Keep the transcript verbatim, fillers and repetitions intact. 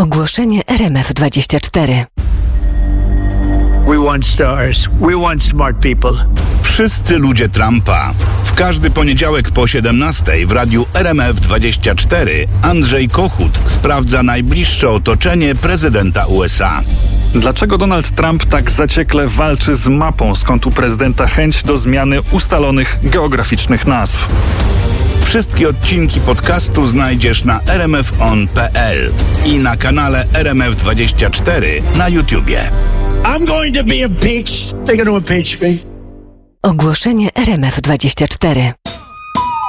Ogłoszenie R M F dwadzieścia cztery. We want stars. We want smart people. Wszyscy ludzie Trumpa. W każdy poniedziałek po siedemnastej w radiu R M F dwadzieścia cztery Andrzej Kochut sprawdza najbliższe otoczenie prezydenta U S A. Dlaczego Donald Trump tak zaciekle walczy z mapą, skąd u prezydenta chęć do zmiany ustalonych geograficznych nazw? Wszystkie odcinki podcastu znajdziesz na r m f on kropka p l i na kanale R M F dwadzieścia cztery na YouTubie. I'm going to be impeached. They're going to impeach me. Ogłoszenie R M F dwadzieścia cztery.